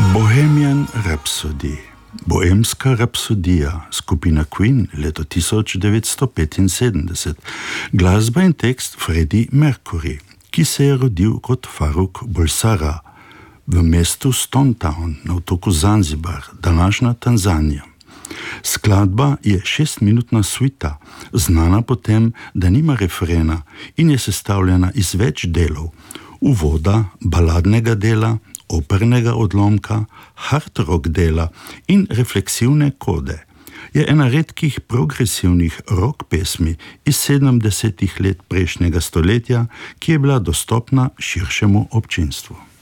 Bohemian Rhapsody, Boemska rapsodija, skupina Queen, leto 1975, glasba in tekst Freddie Mercury, ki se je rodil kot Faruk Bulsara v mestu Stone Town na otoku Zanzibar, današnja Tanzanija. Skladba je 6-minutna suita, znana po tem, da nima refrena in je sestavljena iz več delov, uvoda, baladnega dela, opernega odlomka, hard rock dela in refleksivne kode. Je ena redkih progresivnih rock pesmi iz 70. let prejšnjega stoletja, ki je bila dostopna širšemu občinstvu.